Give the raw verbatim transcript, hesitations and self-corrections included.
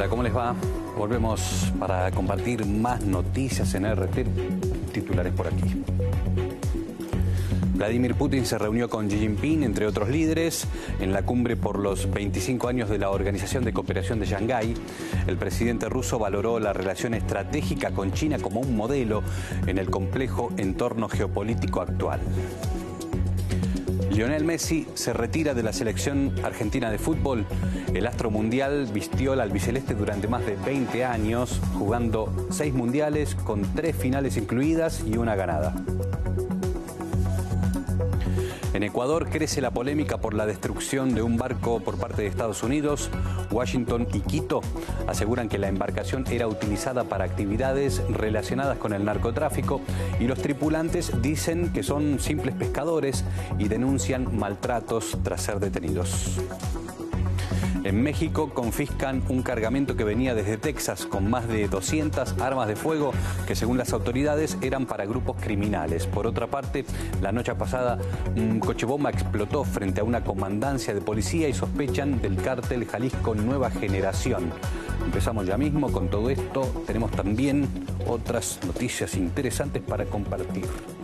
Hola, ¿cómo les va? Volvemos para compartir más noticias en R T, titulares por aquí. Vladimir Putin se reunió con Xi Jinping, entre otros líderes, en la cumbre por los veinticinco años de la Organización de Cooperación de Shanghái. El presidente ruso valoró la relación estratégica con China como un modelo en el complejo entorno geopolítico actual. Lionel Messi se retira de la selección argentina de fútbol. El astro mundial vistió la albiceleste durante más de veinte años, jugando seis mundiales con tres finales incluidas y una ganada. En Ecuador crece la polémica por la destrucción de un barco por parte de Estados Unidos. Washington y Quito aseguran que la embarcación era utilizada para actividades relacionadas con el narcotráfico y los tripulantes dicen que son simples pescadores y denuncian maltratos tras ser detenidos. En México confiscan un cargamento que venía desde Texas con más de doscientas armas de fuego que, según las autoridades, eran para grupos criminales. Por otra parte, la noche pasada un coche bomba explotó frente a una comandancia de policía y sospechan del cártel Jalisco Nueva Generación. Empezamos ya mismo con todo esto. Tenemos también otras noticias interesantes para compartir.